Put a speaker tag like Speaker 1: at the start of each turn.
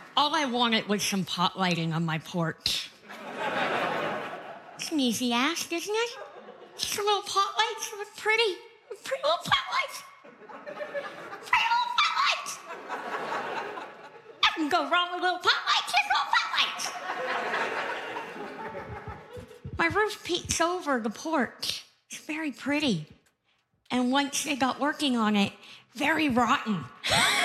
Speaker 1: All I wanted was some pot lighting on my porch. It's an easy ask, isn't it? Just a little pot lights look pretty. Pretty little pot lights. Pretty little pot lights. I can go wrong with little pot lights. Just little pot lights. My roof peeks over the porch. It's very pretty. And once they got working on it, very rotten.